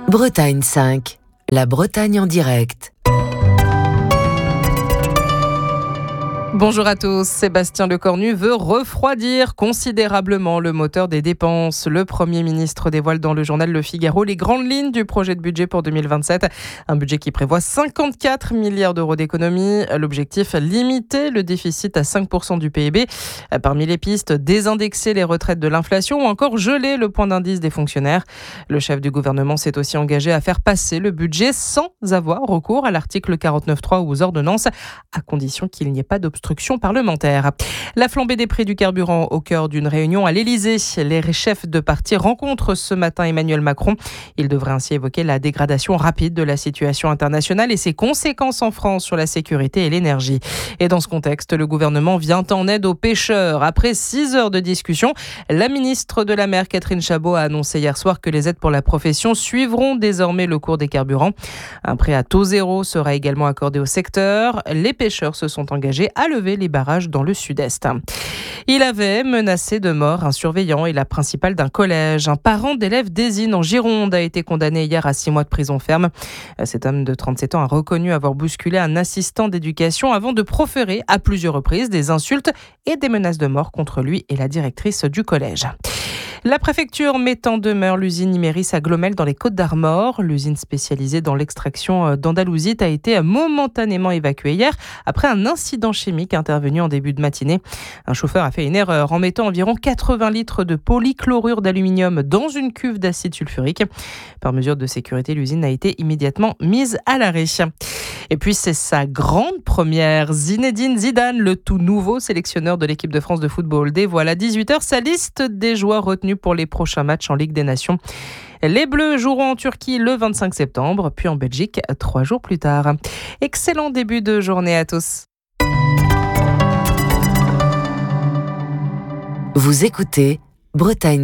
Bretagne 5, la Bretagne en direct. Bonjour à tous, Sébastien Lecornu veut refroidir considérablement le moteur des dépenses. Le Premier ministre dévoile dans le journal Le Figaro les grandes lignes du projet de budget pour 2027. Un budget qui prévoit 54 milliards d'euros d'économies. L'objectif, limiter le déficit à 5% du PIB. Parmi les pistes, désindexer les retraites de l'inflation ou encore geler le point d'indice des fonctionnaires. Le chef du gouvernement s'est aussi engagé à faire passer le budget sans avoir recours à l'article 49.3 ou aux ordonnances, à condition qu'il n'y ait pas d'obstruction parlementaire. La flambée des prix du carburant au cœur d'une réunion à l'Elysée. Les chefs de parti rencontrent ce matin Emmanuel Macron. Il devrait ainsi évoquer la dégradation rapide de la situation internationale et ses conséquences en France sur la sécurité et l'énergie. Et dans ce contexte, le gouvernement vient en aide aux pêcheurs. Après 6 heures de discussion, la ministre de la Mer, Catherine Chabot, a annoncé hier soir que les aides pour la profession suivront désormais le cours des carburants. Un prêt à taux zéro sera également accordé au secteur. Les pêcheurs se sont engagés à lever les barrages dans le sud-est. Il avait menacé de mort un surveillant et la principale d'un collège. Un parent d'élève d'Ésine en Gironde a été condamné hier à 6 mois de prison ferme. Cet homme de 37 ans a reconnu avoir bousculé un assistant d'éducation avant de proférer à plusieurs reprises des insultes et des menaces de mort contre lui et la directrice du collège. La préfecture met en demeure l'usine Imerys à Glomel dans les Côtes-d'Armor. L'usine spécialisée dans l'extraction d'andalousite a été momentanément évacuée hier après un incident chimique intervenu en début de matinée. Un chauffeur a fait une erreur en mettant environ 80 litres de polychlorure d'aluminium dans une cuve d'acide sulfurique. Par mesure de sécurité, l'usine a été immédiatement mise à l'arrêt. Et puis c'est sa grande première. Zinedine Zidane, le tout nouveau sélectionneur de l'équipe de France de football, dévoile à 18h sa liste des joueurs retenus pour les prochains matchs en Ligue des Nations. Les Bleus joueront en Turquie le 25 septembre, puis en Belgique 3 jours plus tard. Excellent début de journée à tous. Vous écoutez Bretagne